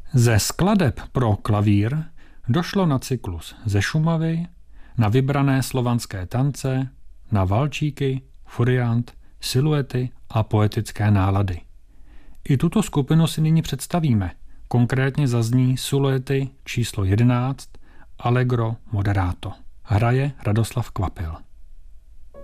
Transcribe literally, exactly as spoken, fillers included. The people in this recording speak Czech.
Ze skladeb pro klavír došlo na cyklus ze Šumavy, na vybrané slovanské tance, na valčíky, furiant, siluety a poetické nálady. I tuto skupinu si nyní představíme. Konkrétně zazní siluety číslo jedenáct Allegro moderato. Hraje Radoslav Kvapil.